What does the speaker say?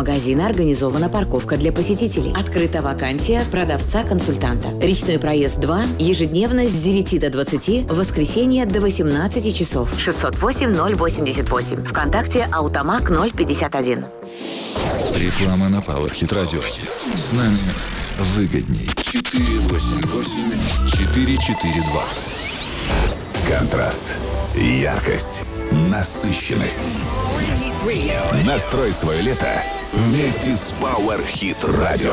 магазина организована парковка для посетителей. Открыта вакансия продавца-консультанта. Речной проезд 2 ежедневно с 9 до 20, в воскресенье до 18 часов. 608-088. ВКонтакте Аутомаг 051. Реклама на Power Hit Radio. С нами выгодней. 488-442. Контраст, яркость, насыщенность. Настрой свое лето вместе с Power Hit Radio.